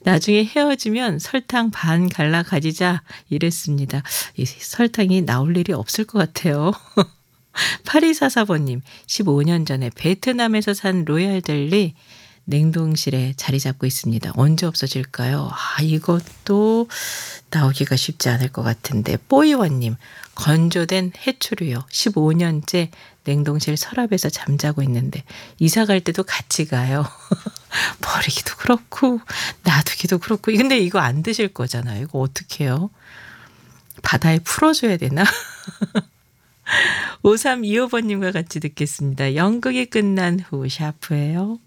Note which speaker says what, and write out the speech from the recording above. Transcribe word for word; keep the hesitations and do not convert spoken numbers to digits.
Speaker 1: 나중에 헤어지면 설탕 반 갈라 가지자 이랬습니다. 이 설탕이 나올 일이 없을 것 같아요. 팔이사사 번님, 십오 년 전에 베트남에서 산 로얄 젤리 냉동실에 자리 잡고 있습니다. 언제 없어질까요? 아, 이것도 나오기가 쉽지 않을 것 같은데. 뽀이원님, 건조된 해초류요. 십오 년째 냉동실 서랍에서 잠자고 있는데 이사 갈 때도 같이 가요. 버리기도 그렇고 놔두기도 그렇고. 근데 이거 안 드실 거잖아요. 이거 어떡해요? 바다에 풀어줘야 되나? 오삼이오 번님과 같이 듣겠습니다. 연극이 끝난 후 샤프예요.